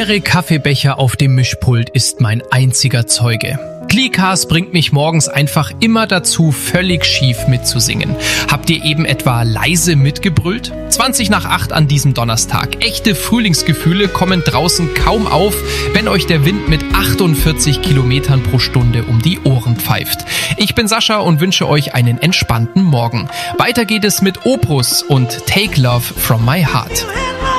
leere Kaffeebecher auf dem Mischpult ist mein einziger Zeuge. Gleecast bringt mich morgens einfach immer dazu, völlig schief mitzusingen. Habt ihr eben etwa leise mitgebrüllt? 7:20 an diesem Donnerstag. Echte Frühlingsgefühle kommen draußen kaum auf, wenn euch der Wind mit 48 Kilometern pro Stunde um die Ohren pfeift. Ich bin Sascha und wünsche euch einen entspannten Morgen. Weiter geht es mit Opus und Take Love from My Heart.